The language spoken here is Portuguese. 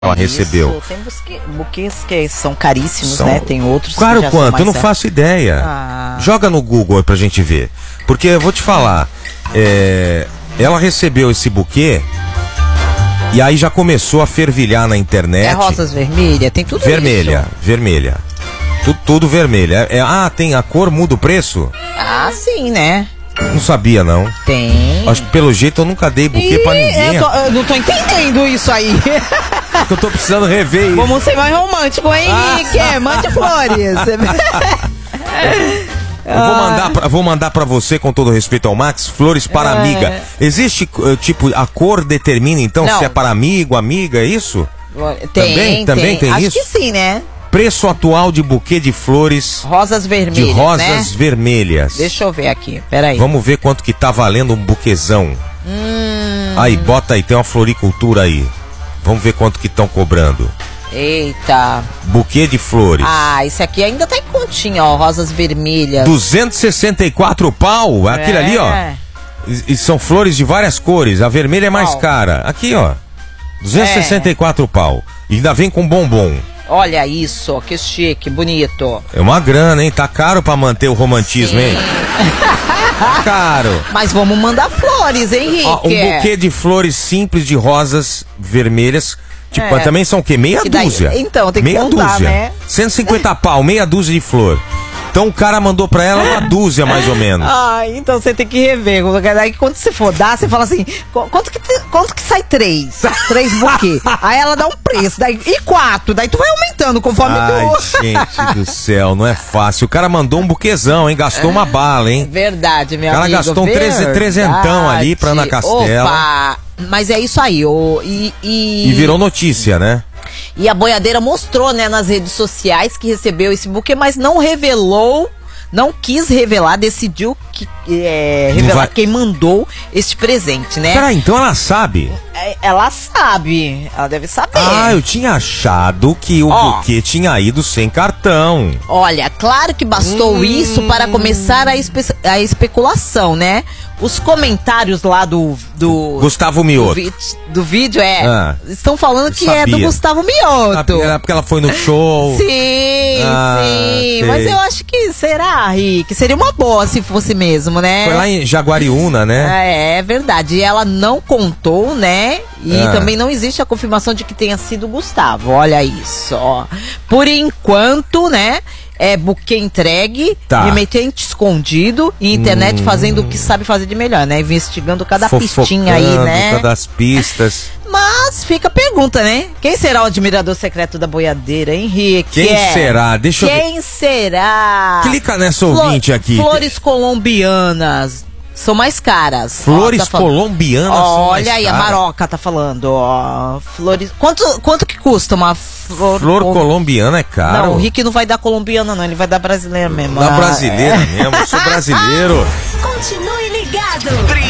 ela recebeu. Tem buquês que são caríssimos, né? Tem outros Claro, que já quanto? Eu não são faço ideia. Joga no Google aí pra gente ver. Porque eu vou te falar, ela recebeu esse buquê e aí já começou a fervilhar na internet. É rosas vermelhas? Tem tudo vermelha, isso? Vermelha. Tudo vermelha. Tem a cor, muda o preço? Ah, sim, né? Não sabia, não. Tem. Acho que pelo jeito eu nunca dei buquê pra ninguém. Eu não tô entendendo isso aí. Eu tô precisando rever isso. Vamos ser mais romântico, hein, Henrique? Mande flores. Eu vou mandar pra você, com todo respeito ao Max, flores para amiga. Existe, tipo, a cor determina, então, não. se é para amigo, amiga, é isso? Também tem Acho isso? Acho que sim, né? Preço atual de buquê de flores. Rosas vermelhas, de rosas vermelhas. Deixa eu ver aqui, peraí. Vamos ver quanto que tá valendo um buquezão. Aí, bota aí, tem uma floricultura aí. Vamos ver quanto que estão cobrando. Eita. Buquê de flores. Esse aqui ainda tá em continha, ó, rosas vermelhas. 264 pau, aquele ali, ó. E são flores de várias cores, a vermelha é mais cara. Aqui, ó, 264 pau. E ainda vem com bombom. Olha isso, que chique, bonito. É uma grana, hein? Tá caro pra manter o romantismo, hein? Tá caro. Mas vamos mandar flores, hein, Henrique? Um buquê de flores simples de rosas vermelhas. Tipo, também são o quê? Meia dúzia. Então, tem que meia contar, dúzia. né? 150 pau, meia dúzia de flor. Então o cara mandou pra ela uma dúzia, mais ou menos. Então você tem que rever. Daí quando você for dar, você fala assim, quanto que sai 3? 3 buquês. Aí ela dá um preço, e 4, daí tu vai aumentando conforme tu... gente do céu, não é fácil. O cara mandou um buquezão, hein? Gastou uma bala, hein? Verdade, meu amigo. O cara gastou um trezentão ali pra Ana Castela. Opa! Mas é isso aí. E virou notícia, né? E a boiadeira mostrou, né, nas redes sociais que recebeu esse buquê, mas não revelou, não quis revelar, decidiu revelar quem mandou este presente, né? Peraí, então ela sabe? Ela sabe, ela deve saber. Eu tinha achado que o buquê tinha ido sem cartão. Olha, claro que bastou isso para começar a especulação, né? Os comentários lá do Gustavo Mioto. Do vídeo estão falando que é do Gustavo Mioto. Porque ela foi no show. Sim. Mas eu acho que que seria uma boa se fosse mesmo, né? Foi lá em Jaguariúna, né? É verdade. E ela não contou, né? E também não existe a confirmação de que tenha sido o Gustavo. Olha isso, ó. Por enquanto, né? É buquê entregue, remetente escondido e internet fazendo o que sabe fazer de melhor, né? Investigando cada pistinha aí, né? Cada pistas. Mas fica a pergunta, né? Quem será o admirador secreto da boiadeira, Henrique? Quem será? Deixa eu ver. Quem será? Clica nessa ouvinte aqui. Flores colombianas são mais caras. Flores colombianas são mais caras. Olha aí, a Maroca tá falando, ó. Flores. Quanto que custa uma flor colombiana? É caro. Não, o Rick não vai dar colombiana, não. Ele vai dar brasileira mesmo. Da brasileira mesmo, eu sou brasileiro. Continue ligado.